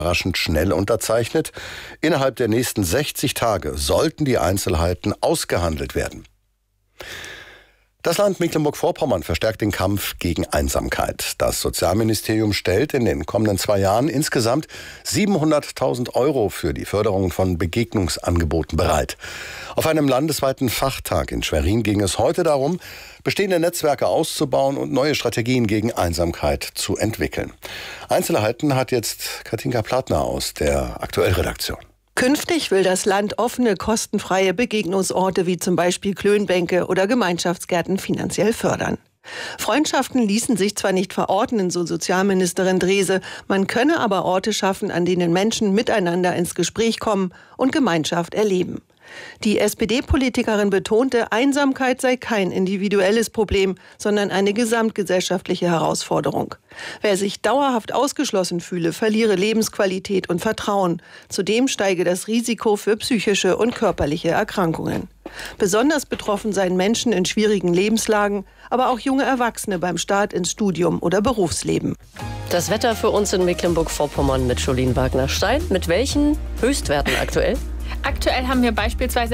überraschend schnell unterzeichnet. Innerhalb der nächsten 60 Tage sollten die Einzelheiten ausgehandelt werden. Das Land Mecklenburg-Vorpommern verstärkt den Kampf gegen Einsamkeit. Das Sozialministerium stellt in den kommenden 2 Jahren insgesamt 700.000 € für die Förderung von Begegnungsangeboten bereit. Auf einem landesweiten Fachtag in Schwerin ging es heute darum, bestehende Netzwerke auszubauen und neue Strategien gegen Einsamkeit zu entwickeln. Einzelheiten hat jetzt Katinka Plattner aus der Aktuellredaktion. Künftig will das Land offene, kostenfreie Begegnungsorte wie zum Beispiel Klönbänke oder Gemeinschaftsgärten finanziell fördern. Freundschaften ließen sich zwar nicht verordnen, so Sozialministerin Drese, man könne aber Orte schaffen, an denen Menschen miteinander ins Gespräch kommen und Gemeinschaft erleben. Die SPD-Politikerin betonte, Einsamkeit sei kein individuelles Problem, sondern eine gesamtgesellschaftliche Herausforderung. Wer sich dauerhaft ausgeschlossen fühle, verliere Lebensqualität und Vertrauen. Zudem steige das Risiko für psychische und körperliche Erkrankungen. Besonders betroffen seien Menschen in schwierigen Lebenslagen, aber auch junge Erwachsene beim Start ins Studium oder Berufsleben. Das Wetter für uns in Mecklenburg-Vorpommern mit Jolien Wagner-Stein. Mit welchen Höchstwerten aktuell? Aktuell haben wir beispielsweise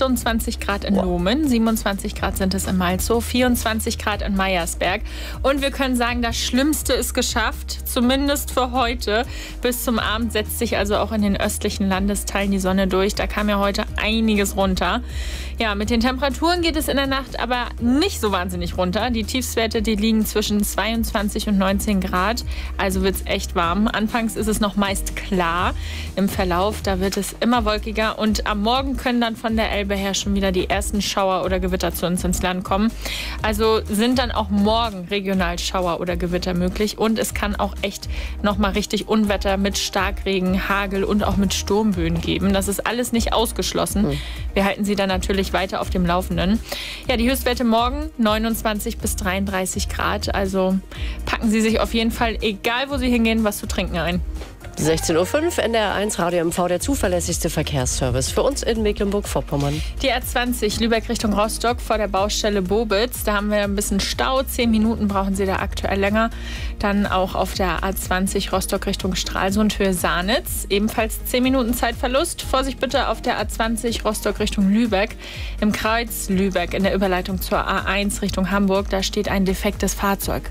28 Grad in Lohmen, 27 Grad sind es in Malzow, 24 Grad in Meyersberg. Und wir können sagen, das Schlimmste ist geschafft, zumindest für heute. Bis zum Abend setzt sich also auch in den östlichen Landesteilen die Sonne durch. Da kam ja heute einiges runter. Ja, mit den Temperaturen geht es in der Nacht aber nicht so wahnsinnig runter. Die Tiefstwerte, die liegen zwischen 22 und 19 Grad. Also wird es echt warm. Anfangs ist es noch meist klar. Im Verlauf, da wird es immer wolkiger. Und am Morgen können dann von der Elbe her schon wieder die ersten Schauer oder Gewitter zu uns ins Land kommen. Also sind dann auch morgen regional Schauer oder Gewitter möglich. Und es kann auch echt nochmal richtig Unwetter mit Starkregen, Hagel und auch mit Sturmböen geben. Das ist alles nicht ausgeschlossen. Wir halten Sie dann natürlich weiter auf dem Laufenden. Ja, die Höchstwerte morgen 29 bis 33 Grad. Also packen Sie sich auf jeden Fall, egal wo Sie hingehen, was zu trinken ein. 16:05 Uhr, NDR1 Radio MV, der zuverlässigste Verkehrsservice für uns in Mecklenburg-Vorpommern. Die A20 Lübeck Richtung Rostock vor der Baustelle Bobitz. Da haben wir ein bisschen Stau. 10 Minuten brauchen Sie da aktuell länger. Dann auch auf der A20 Rostock Richtung Stralsund Höhe Sahnitz. Ebenfalls 10 Minuten Zeitverlust. Vorsicht bitte auf der A20 Rostock Richtung Lübeck. Im Kreuz Lübeck in der Überleitung zur A1 Richtung Hamburg. Da steht ein defektes Fahrzeug.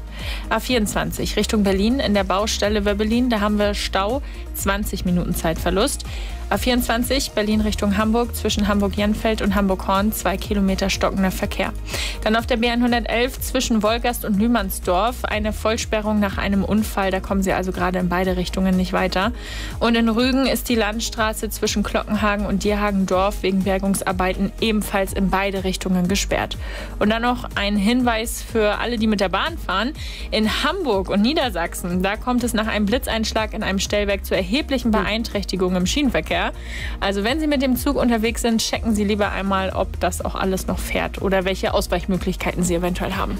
A24 Richtung Berlin in der Baustelle Wöbbelin. Da haben wir Stau. 20 Minuten Zeitverlust. A24 Berlin Richtung Hamburg zwischen Hamburg-Jenfeld und Hamburg-Horn 2 Kilometer stockender Verkehr. Dann auf der B111 zwischen Wolgast und Lühmannsdorf eine Vollsperrung nach einem Unfall. Da kommen Sie also gerade in beide Richtungen nicht weiter. Und in Rügen ist die Landstraße zwischen Glockenhagen und Dierhagendorf wegen Bergungsarbeiten ebenfalls in beide Richtungen gesperrt. Und dann noch ein Hinweis für alle, die mit der Bahn fahren. In Hamburg und Niedersachsen, da kommt es nach einem Blitzeinschlag in einem Stellwerk zu erheblichen Beeinträchtigungen im Schienenverkehr. Also wenn Sie mit dem Zug unterwegs sind, checken Sie lieber einmal, ob das auch alles noch fährt oder welche Ausweichmöglichkeiten Sie eventuell haben.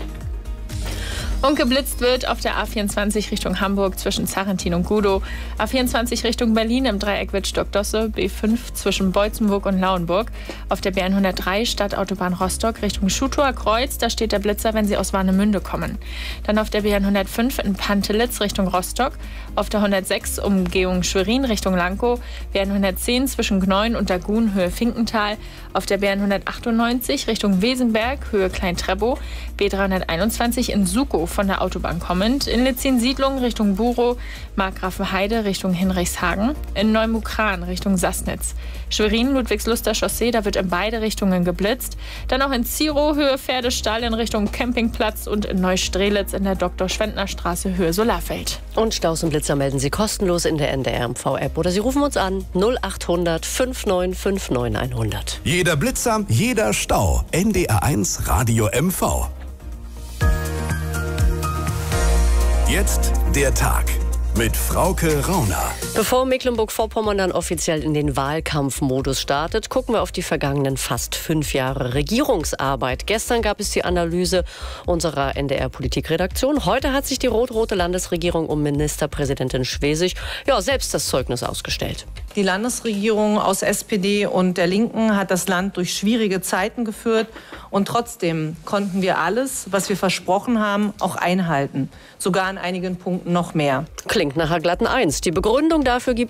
Und geblitzt wird auf der A24 Richtung Hamburg zwischen Zarentin und Gudow, A24 Richtung Berlin im Dreieck Wittstock-Dosse, B5 zwischen Beutzenburg und Lauenburg, auf der B103 Stadtautobahn Rostock Richtung Schutower Kreuz, da steht der Blitzer, wenn Sie aus Warnemünde kommen. Dann auf der B105 in Pantelitz Richtung Rostock, auf der 106 Umgehung Schwerin Richtung Lankow, B110 zwischen Gneuen und Dagun Höhe Finkental, auf der B198 Richtung Wesenberg Höhe Klein-Treppow, B321 in Sukow von der Autobahn kommend, in Litzin-Siedlung Richtung Burow, Markgrafenheide Richtung Hinrichshagen, in Neumukran Richtung Sassnitz, Schwerin Ludwigsluster Chaussee, da wird in beide Richtungen geblitzt, dann auch in Zirow Höhe Pferdestall in Richtung Campingplatz und in Neustrelitz in der Dr.-Schwendner-Straße Höhe Solarfeld. Und Staus und Blitzer melden Sie kostenlos in der NDR-MV-App oder Sie rufen uns an 0800 5959 100. Jeder Blitzer, jeder Stau. NDR1 Radio MV. Jetzt der Tag mit Frauke Rauner. Bevor Mecklenburg-Vorpommern dann offiziell in den Wahlkampfmodus startet, gucken wir auf die vergangenen fast 5 Jahre Regierungsarbeit. Gestern gab es die Analyse unserer NDR-Politikredaktion. Heute hat sich die rot-rote Landesregierung um Ministerpräsidentin Schwesig selbst das Zeugnis ausgestellt. Die Landesregierung aus SPD und der Linken hat das Land durch schwierige Zeiten geführt. Und trotzdem konnten wir alles, was wir versprochen haben, auch einhalten. Sogar an einigen Punkten noch mehr. Klingt nach einer glatten Eins. Die Begründung dafür gibt